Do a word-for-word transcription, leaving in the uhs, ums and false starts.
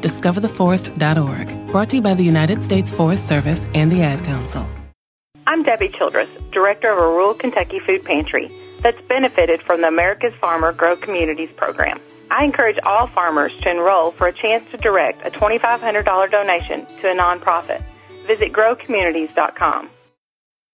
discover the forest dot org. Brought to you by the United States Forest Service and the Ad Council. I'm Debbie Childress, director of a rural Kentucky food pantry that's benefited from the America's Farmer Grow Communities program. I encourage all farmers to enroll for a chance to direct a two thousand five hundred dollars donation to a nonprofit. Visit grow communities dot com.